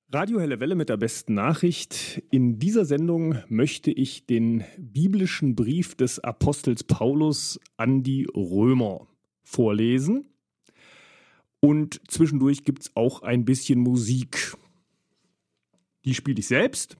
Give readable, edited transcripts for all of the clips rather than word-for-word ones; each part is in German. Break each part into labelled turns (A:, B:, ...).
A: Radio Helle Welle mit der besten Nachricht. In dieser Sendung möchte ich den biblischen Brief des Apostels Paulus an die Römer vorlesen. Und zwischendurch gibt es auch ein bisschen Musik. Die spiele ich selbst.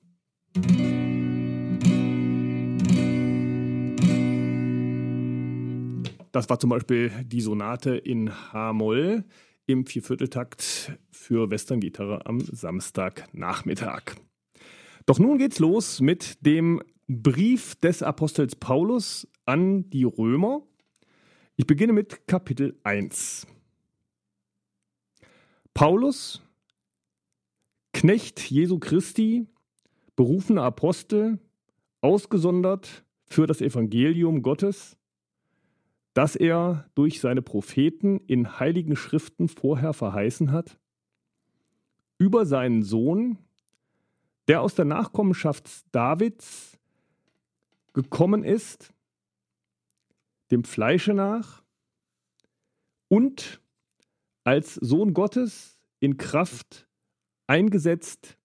A: Das war zum Beispiel die Sonate in H-Moll im Viervierteltakt für Westerngitarre am Samstagnachmittag. Doch nun geht's los mit dem Brief des Apostels Paulus an die Römer. Ich beginne mit Kapitel 1. Paulus, Knecht Jesu Christi, berufener Apostel, ausgesondert für das Evangelium Gottes, das er durch seine Propheten in heiligen Schriften vorher verheißen hat, über seinen Sohn, der aus der Nachkommenschaft Davids gekommen ist, dem Fleische nach, und als Sohn Gottes in Kraft eingesetzt,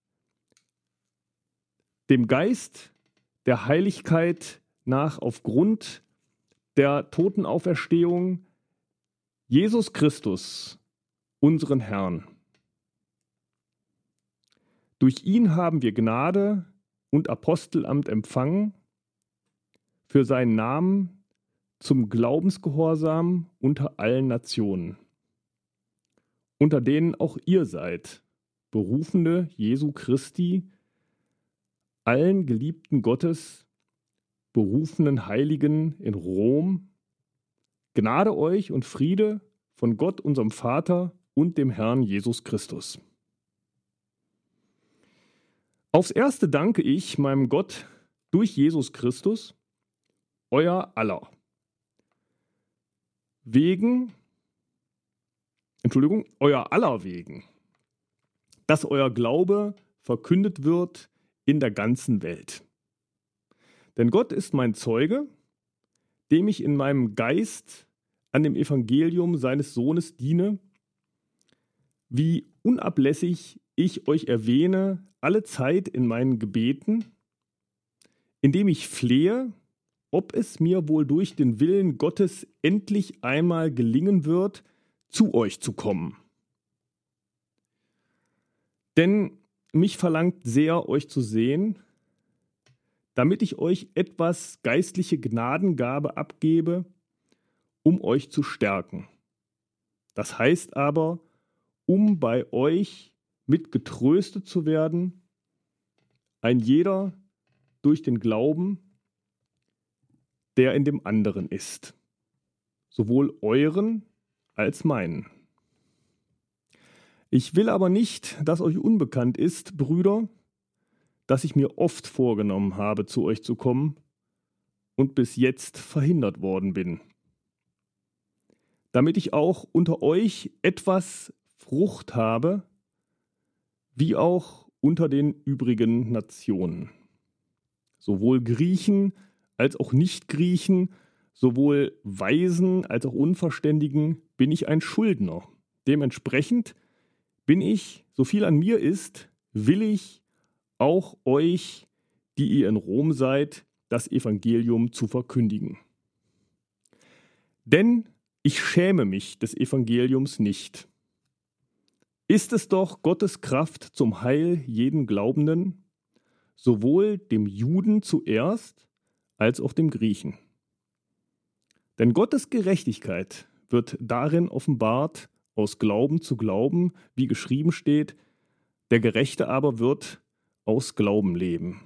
A: dem Geist der Heiligkeit nach aufgrund der Totenauferstehung Jesus Christus, unseren Herrn. Durch ihn haben wir Gnade und Apostelamt empfangen, für seinen Namen zum Glaubensgehorsam unter allen Nationen, unter denen auch ihr seid, Berufene Jesu Christi, allen Geliebten Gottes, berufenen Heiligen in Rom, Gnade euch und Friede von Gott, unserem Vater und dem Herrn Jesus Christus. Aufs Erste danke ich meinem Gott durch Jesus Christus, euer aller wegen, dass euer Glaube verkündet wird in der ganzen Welt. Denn Gott ist mein Zeuge, dem ich in meinem Geist an dem Evangelium seines Sohnes diene, wie unablässig ich euch erwähne, alle Zeit in meinen Gebeten, indem ich flehe, ob es mir wohl durch den Willen Gottes endlich einmal gelingen wird, zu euch zu kommen. Denn mich verlangt sehr, euch zu sehen, damit ich euch etwas geistliche Gnadengabe abgebe, um euch zu stärken. Das heißt aber, um bei euch mit getröstet zu werden, ein jeder durch den Glauben, der in dem anderen ist, sowohl euren als meinen. Ich will aber nicht, dass euch unbekannt ist, Brüder, dass ich mir oft vorgenommen habe, zu euch zu kommen und bis jetzt verhindert worden bin, damit ich auch unter euch etwas Frucht habe, wie auch unter den übrigen Nationen. Sowohl Griechen als auch Nicht-Griechen, sowohl Weisen als auch Unverständigen bin ich ein Schuldner. Dementsprechend bin ich, so viel an mir ist, willig, auch euch, die ihr in Rom seid, das Evangelium zu verkündigen. Denn ich schäme mich des Evangeliums nicht. Ist es doch Gottes Kraft zum Heil jeden Glaubenden, sowohl dem Juden zuerst als auch dem Griechen. Denn Gottes Gerechtigkeit wird darin offenbart, aus Glauben zu Glauben, wie geschrieben steht, der Gerechte aber wird aus Glauben leben.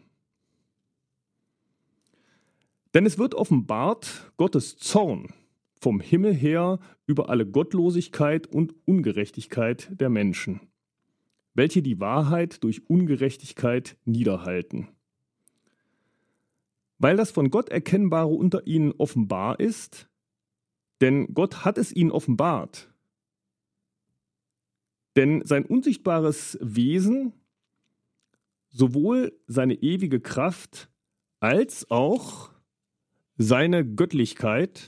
A: Denn es wird offenbart Gottes Zorn vom Himmel her über alle Gottlosigkeit und Ungerechtigkeit der Menschen, welche die Wahrheit durch Ungerechtigkeit niederhalten. Weil das von Gott Erkennbare unter ihnen offenbar ist, denn Gott hat es ihnen offenbart. Denn sein unsichtbares Wesen, sowohl seine ewige Kraft als auch seine Göttlichkeit,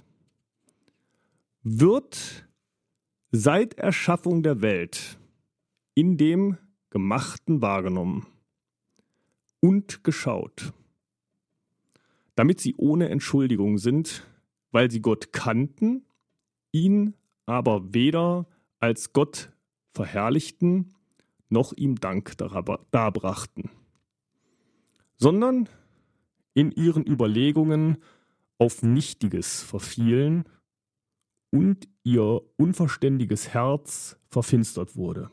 A: wird seit Erschaffung der Welt in dem Gemachten wahrgenommen und geschaut, damit sie ohne Entschuldigung sind, weil sie Gott kannten, ihn aber weder als Gott verherrlichten, noch ihm Dank darbrachten, sondern in ihren Überlegungen auf Nichtiges verfielen und ihr unverständiges Herz verfinstert wurde.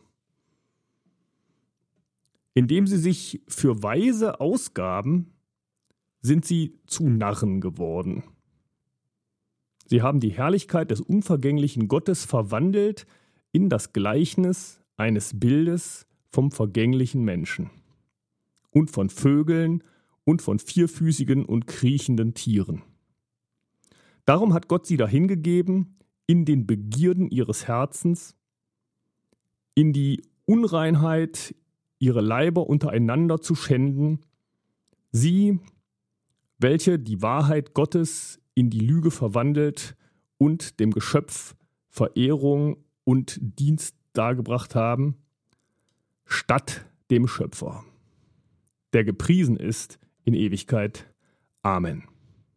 A: Indem sie sich für Weise ausgaben, sind sie zu Narren geworden. Sie haben die Herrlichkeit des unvergänglichen Gottes verwandelt in das Gleichnis eines Bildes vom vergänglichen Menschen und von Vögeln und von vierfüßigen und kriechenden Tieren. Darum hat Gott sie dahingegeben, in den Begierden ihres Herzens, in die Unreinheit, ihre Leiber untereinander zu schänden, sie, welche die Wahrheit Gottes in die Lüge verwandelt und dem Geschöpf Verehrung und Dienst dargebracht haben, statt dem Schöpfer, der gepriesen ist in Ewigkeit. Amen.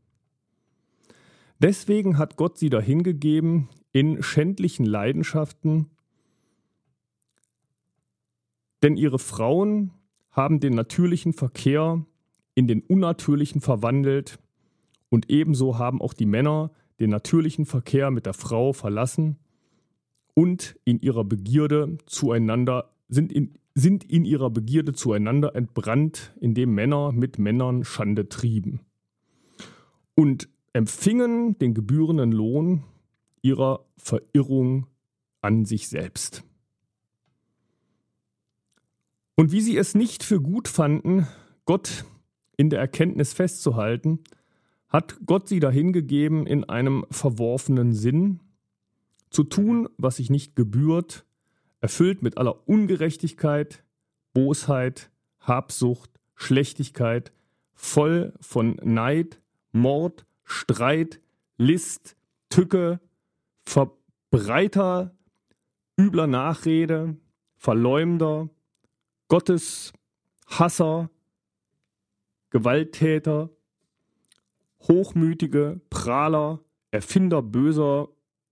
A: Deswegen hat Gott sie dahingegeben in schändlichen Leidenschaften, denn ihre Frauen haben den natürlichen Verkehr in den unnatürlichen verwandelt und ebenso haben auch die Männer den natürlichen Verkehr mit der Frau verlassen und in ihrer Begierde zueinander sind in ihrer Begierde zueinander entbrannt, indem Männer mit Männern Schande trieben und empfingen den gebührenden Lohn ihrer Verirrung an sich selbst. Und wie sie es nicht für gut fanden, Gott in der Erkenntnis festzuhalten, hat Gott sie dahingegeben, in einem verworfenen Sinn zu tun, was sich nicht gebührt, erfüllt mit aller Ungerechtigkeit, Bosheit, Habsucht, Schlechtigkeit, voll von Neid, Mord, Streit, List, Tücke, Verbreiter, übler Nachrede, Verleumder, Gottes Hasser, Gewalttäter, Hochmütige, Prahler, Erfinder böser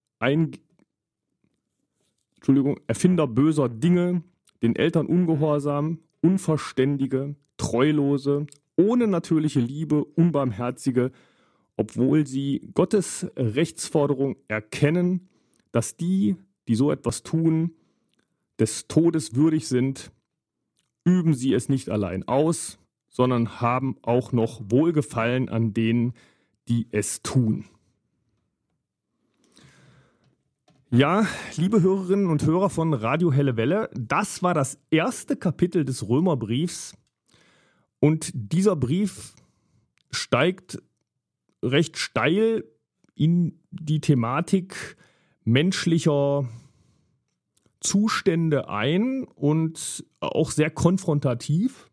A: Dinge, den Eltern ungehorsam, Unverständige, Treulose, ohne natürliche Liebe, Unbarmherzige, obwohl sie Gottes Rechtsforderung erkennen, dass die so etwas tun, des Todes würdig sind, üben sie es nicht allein aus, sondern haben auch noch Wohlgefallen an denen, die es tun. Ja, liebe Hörerinnen und Hörer von Radio Helle Welle, das war das erste Kapitel des Römerbriefs und dieser Brief steigt recht steil in die Thematik menschlicher Zustände ein und auch sehr konfrontativ.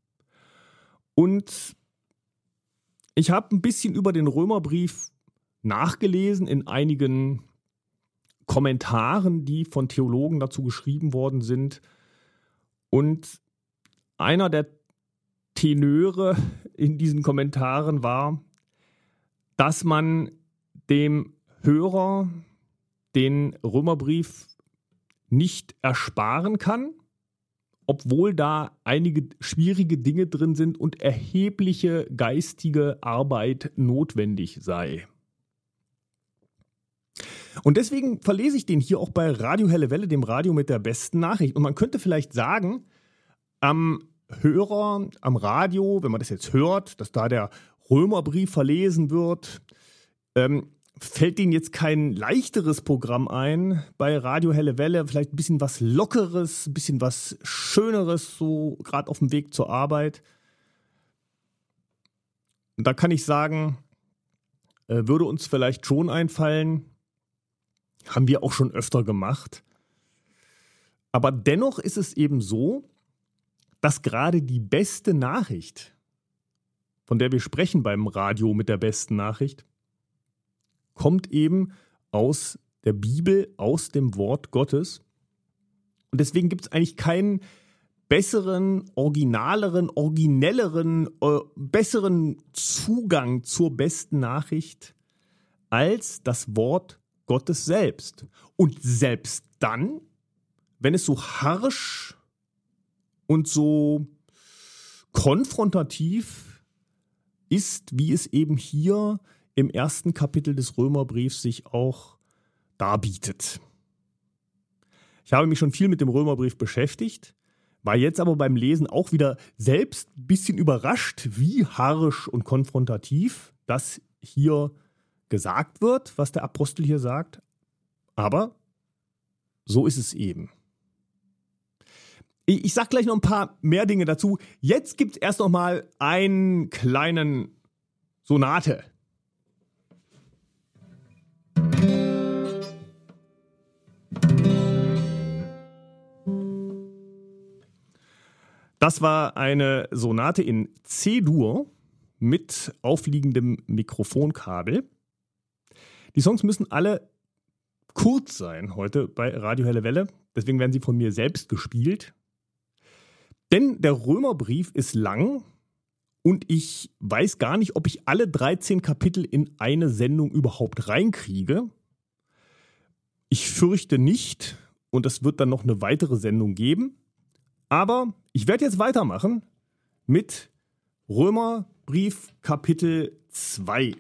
A: Und ich habe ein bisschen über den Römerbrief nachgelesen in einigen Kommentaren, die von Theologen dazu geschrieben worden sind. Und einer der Tenöre in diesen Kommentaren war, dass man dem Hörer den Römerbrief nicht ersparen kann, obwohl da einige schwierige Dinge drin sind und erhebliche geistige Arbeit notwendig sei. Und deswegen verlese ich den hier auch bei Radio Helle Welle, dem Radio mit der besten Nachricht. Und man könnte vielleicht sagen, am Hörer, am Radio, wenn man das jetzt hört, dass da der Römerbrief verlesen wird, fällt Ihnen jetzt kein leichteres Programm ein bei Radio Helle Welle, vielleicht ein bisschen was Lockeres, ein bisschen was Schöneres, so gerade auf dem Weg zur Arbeit. Und da kann ich sagen, würde uns vielleicht schon einfallen, haben wir auch schon öfter gemacht. Aber dennoch ist es eben so, dass gerade die beste Nachricht, von der wir sprechen beim Radio mit der besten Nachricht, kommt eben aus der Bibel, aus dem Wort Gottes. Und deswegen gibt es eigentlich keinen besseren, originaleren, originelleren, besseren Zugang zur besten Nachricht als das Wort Gottes selbst. Und selbst dann, wenn es so harsch und so konfrontativ ist, wie es eben hier im ersten Kapitel des Römerbriefs sich auch darbietet. Ich habe mich schon viel mit dem Römerbrief beschäftigt, war jetzt aber beim Lesen auch wieder selbst ein bisschen überrascht, wie harsch und konfrontativ das hier gesagt wird, was der Apostel hier sagt. Aber so ist es eben. Ich sage gleich noch ein paar mehr Dinge dazu. Jetzt gibt es erst noch mal einen kleinen Sonate. Das war eine Sonate in C-Dur mit aufliegendem Mikrofonkabel. Die Songs müssen alle kurz sein heute bei Radio Helle Welle. Deswegen werden sie von mir selbst gespielt. Denn der Römerbrief ist lang und ich weiß gar nicht, ob ich alle 13 Kapitel in eine Sendung überhaupt reinkriege. Ich fürchte nicht und es wird dann noch eine weitere Sendung geben. Aber ich werde jetzt weitermachen mit Römerbrief Kapitel 2.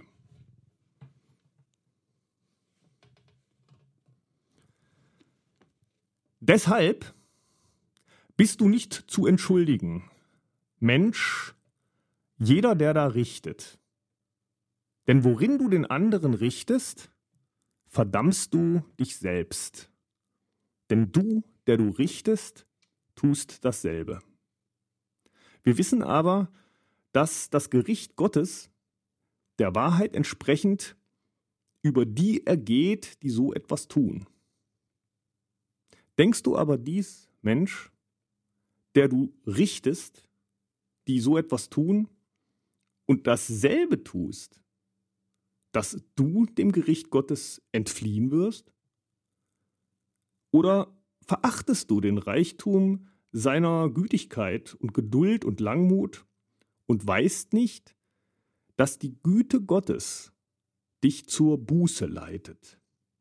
A: Deshalb bist du nicht zu entschuldigen, Mensch, jeder, der da richtet. Denn worin du den anderen richtest, verdammst du dich selbst. Denn du, der du richtest, tust dasselbe. Wir wissen aber, dass das Gericht Gottes der Wahrheit entsprechend über die ergeht, die so etwas tun. Denkst du aber dies, Mensch, der du richtest, die so etwas tun und dasselbe tust, dass du dem Gericht Gottes entfliehen wirst? Oder verachtest du den Reichtum seiner Gütigkeit und Geduld und Langmut und weißt nicht, dass die Güte Gottes dich zur Buße leitet?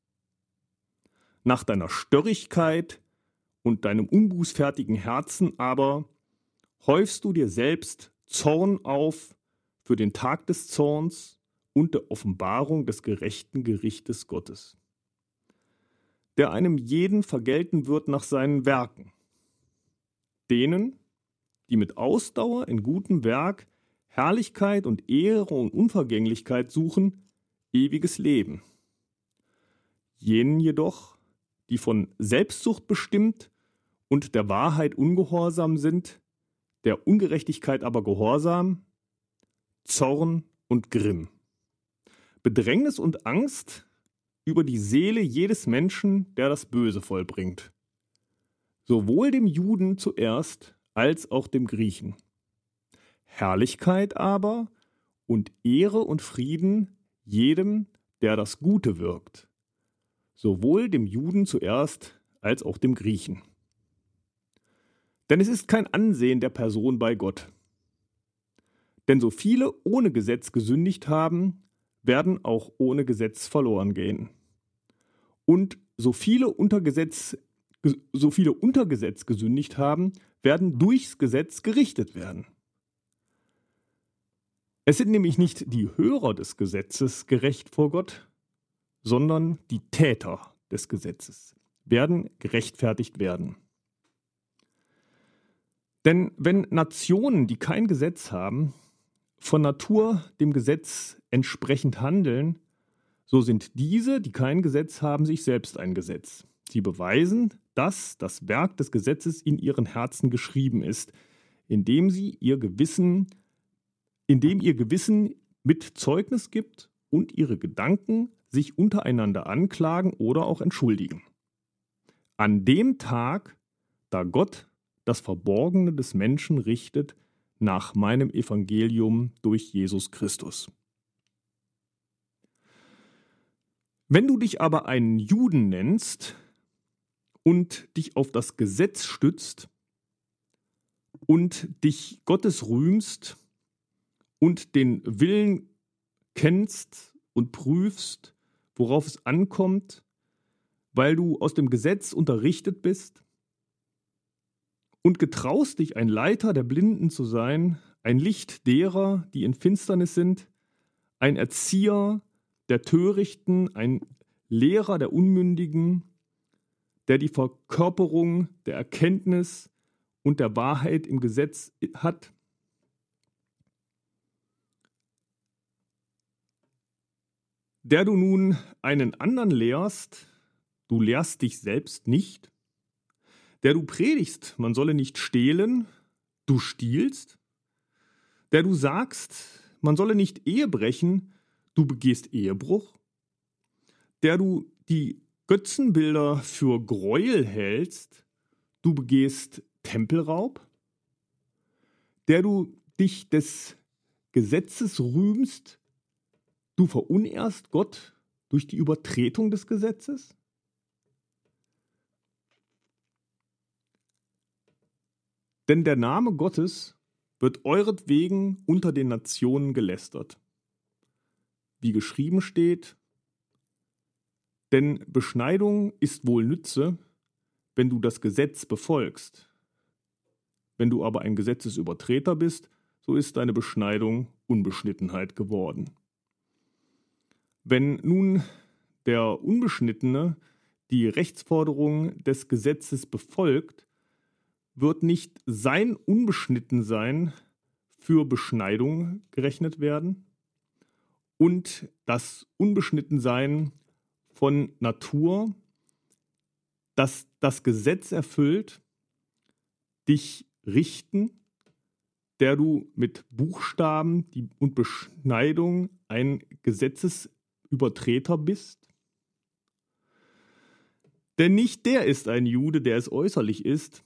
A: Nach deiner Störrigkeit und deinem unbußfertigen Herzen aber häufst du dir selbst Zorn auf für den Tag des Zorns und der Offenbarung des gerechten Gerichtes Gottes, der einem jeden vergelten wird nach seinen Werken, denen, die mit Ausdauer in gutem Werk Herrlichkeit und Ehre und Unvergänglichkeit suchen, ewiges Leben. Jenen jedoch, die von Selbstsucht bestimmt und der Wahrheit ungehorsam sind, der Ungerechtigkeit aber gehorsam, Zorn und Grimm, Bedrängnis und Angst über die Seele jedes Menschen, der das Böse vollbringt, sowohl dem Juden zuerst als auch dem Griechen. Herrlichkeit aber und Ehre und Frieden jedem, der das Gute wirkt, sowohl dem Juden zuerst als auch dem Griechen. Denn es ist kein Ansehen der Person bei Gott. Denn so viele ohne Gesetz gesündigt haben, werden auch ohne Gesetz verloren gehen. Und so viele unter Gesetz gesündigt haben, werden durchs Gesetz gerichtet werden. Es sind nämlich nicht die Hörer des Gesetzes gerecht vor Gott, sondern die Täter des Gesetzes werden gerechtfertigt werden. Denn wenn Nationen, die kein Gesetz haben, von Natur dem Gesetz entsprechend handeln, so sind diese, die kein Gesetz haben, sich selbst ein Gesetz. Sie beweisen, dass das Werk des Gesetzes in ihren Herzen geschrieben ist, indem ihr Gewissen mit Zeugnis gibt und ihre Gedanken sich untereinander anklagen oder auch entschuldigen. An dem Tag, da Gott das Verborgene des Menschen richtet, nach meinem Evangelium durch Jesus Christus. Wenn du dich aber einen Juden nennst und dich auf das Gesetz stützt, und dich Gottes rühmst und den Willen kennst und prüfst, worauf es ankommt, weil du aus dem Gesetz unterrichtet bist und getraust dich, ein Leiter der Blinden zu sein, ein Licht derer, die in Finsternis sind, ein Erzieher der Törichten, ein Lehrer der Unmündigen, der die Verkörperung der Erkenntnis und der Wahrheit im Gesetz hat. Der du nun einen anderen lehrst, du lehrst dich selbst nicht, der du predigst, man solle nicht stehlen, du stiehlst, der du sagst, man solle nicht Ehe brechen, du begehst Ehebruch, der du die Götzenbilder für Gräuel hältst, du begehst Tempelraub, der du dich des Gesetzes rühmst, du verunehrst Gott durch die Übertretung des Gesetzes? Denn der Name Gottes wird euretwegen unter den Nationen gelästert. Wie geschrieben steht, denn Beschneidung ist wohl Nütze, wenn du das Gesetz befolgst. Wenn du aber ein Gesetzesübertreter bist, so ist deine Beschneidung Unbeschnittenheit geworden. Wenn nun der Unbeschnittene die Rechtsforderung des Gesetzes befolgt, wird nicht sein Unbeschnittensein für Beschneidung gerechnet werden und das Unbeschnittensein von Natur, das das Gesetz erfüllt, dich richten, der du mit Buchstaben und Beschneidung ein Gesetzesübertreter bist? Denn nicht der ist ein Jude, der es äußerlich ist,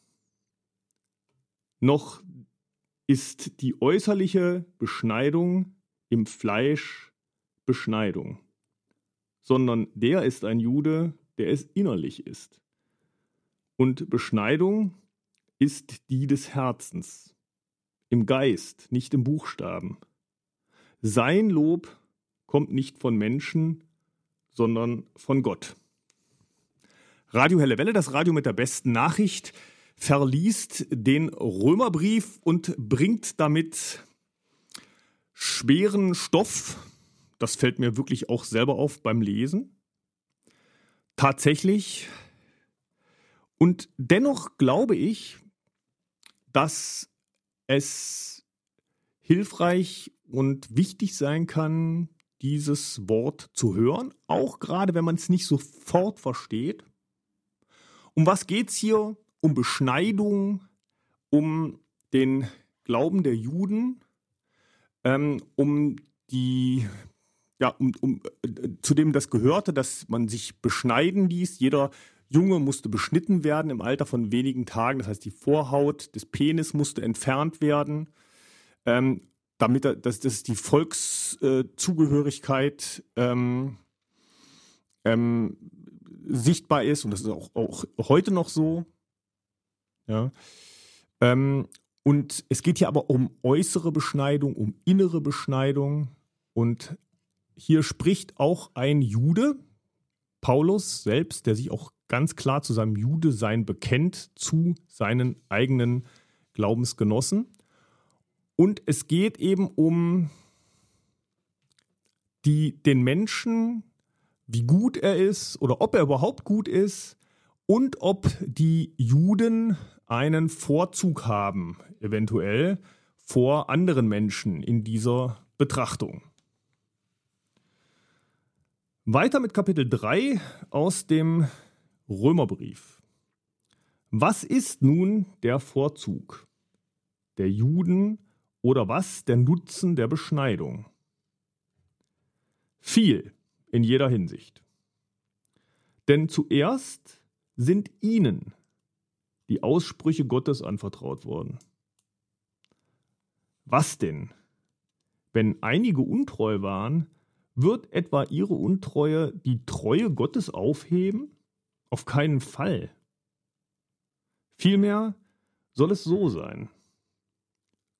A: noch ist die äußerliche Beschneidung im Fleisch Beschneidung, sondern der ist ein Jude, der es innerlich ist. Und Beschneidung ist die des Herzens, im Geist, nicht im Buchstaben. Sein Lob kommt nicht von Menschen, sondern von Gott. Radio Helle Welle, das Radio mit der besten Nachricht, verliest den Römerbrief und bringt damit schweren Stoff. Das fällt mir wirklich auch selber auf beim Lesen. Tatsächlich. Und dennoch glaube ich, dass es hilfreich und wichtig sein kann, dieses Wort zu hören, auch gerade wenn man es nicht sofort versteht. Um was geht es hier? Um Beschneidung, um den Glauben der Juden, zu dem das gehörte, dass man sich beschneiden ließ. Jeder Junge musste beschnitten werden im Alter von wenigen Tagen. Das heißt, die Vorhaut des Penis musste entfernt werden, dass die Volkszugehörigkeit sichtbar ist. Und das ist auch heute noch so. Ja. Und es geht hier aber um äußere Beschneidung, um innere Beschneidung. Und hier spricht auch ein Jude, Paulus selbst, der sich auch ganz klar zu seinem Judesein bekennt, zu seinen eigenen Glaubensgenossen. Und es geht eben um den Menschen, wie gut er ist oder ob er überhaupt gut ist und ob die Juden einen Vorzug haben, eventuell vor anderen Menschen in dieser Betrachtung. Weiter mit Kapitel 3 aus dem Römerbrief. Was ist nun der Vorzug der Juden oder was der Nutzen der Beschneidung? Viel in jeder Hinsicht. Denn zuerst sind ihnen die Aussprüche Gottes anvertraut worden. Was denn? Wenn einige untreu waren, wird etwa ihre Untreue die Treue Gottes aufheben? Auf keinen Fall. Vielmehr soll es so sein.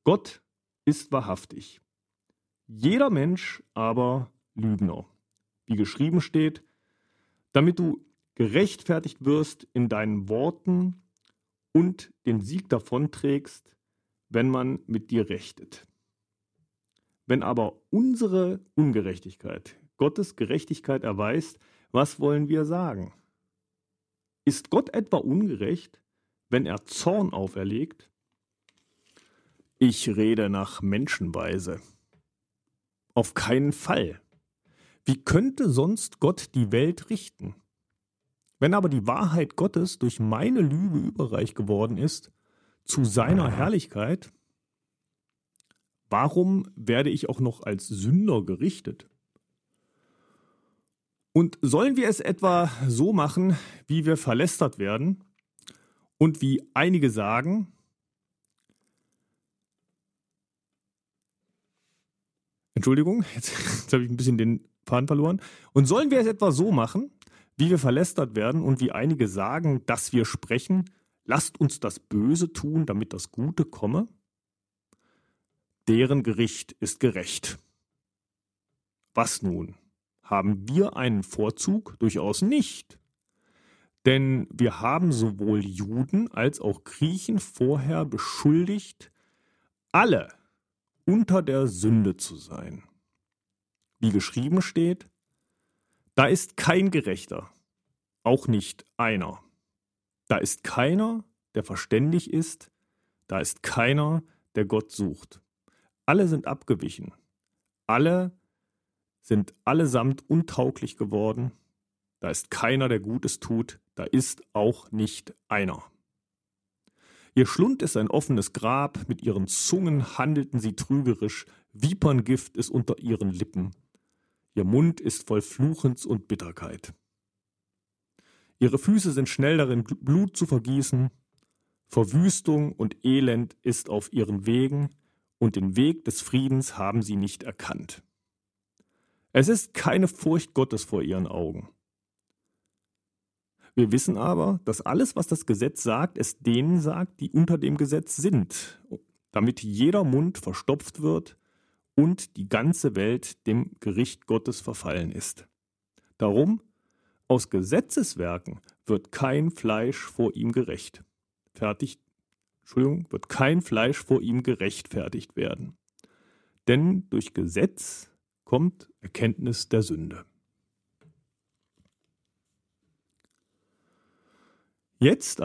A: Gott ist wahrhaftig, jeder Mensch aber Lügner, wie geschrieben steht, damit du gerechtfertigt wirst in deinen Worten und den Sieg davonträgst, wenn man mit dir rechtet. Wenn aber unsere Ungerechtigkeit Gottes Gerechtigkeit erweist, was wollen wir sagen? Ist Gott etwa ungerecht, wenn er Zorn auferlegt? Ich rede nach Menschenweise. Auf keinen Fall. Wie könnte sonst Gott die Welt richten? Wenn aber die Wahrheit Gottes durch meine Lüge überreich geworden ist, zu seiner Herrlichkeit, warum werde ich auch noch als Sünder gerichtet? Und sollen wir es etwa so machen, wie wir verlästert werden und wie einige sagen, Entschuldigung, jetzt habe ich ein bisschen den Faden verloren. Und sollen wir es etwa so machen, wie wir verlästert werden und wie einige sagen, dass wir sprechen, lasst uns das Böse tun, damit das Gute komme? Deren Gericht ist gerecht. Was nun? Haben wir einen Vorzug? Durchaus nicht. Denn wir haben sowohl Juden als auch Griechen vorher beschuldigt, alle unter der Sünde zu sein. Wie geschrieben steht, da ist kein Gerechter, auch nicht einer. Da ist keiner, der verständig ist, da ist keiner, der Gott sucht. Alle sind abgewichen, alle sind allesamt untauglich geworden, da ist keiner, der Gutes tut, da ist auch nicht einer. Ihr Schlund ist ein offenes Grab, mit ihren Zungen handelten sie trügerisch, Viperngift ist unter ihren Lippen. Ihr Mund ist voll Fluchens und Bitterkeit. Ihre Füße sind schnell darin, Blut zu vergießen. Verwüstung und Elend ist auf ihren Wegen, und den Weg des Friedens haben sie nicht erkannt. Es ist keine Furcht Gottes vor ihren Augen. Wir wissen aber, dass alles, was das Gesetz sagt, es denen sagt, die unter dem Gesetz sind, damit jeder Mund verstopft wird und die ganze Welt dem Gericht Gottes verfallen ist. Darum, aus Gesetzeswerken wird kein Fleisch vor ihm wird kein Fleisch vor ihm gerechtfertigt werden. Denn durch Gesetz kommt Erkenntnis der Sünde. Jetzt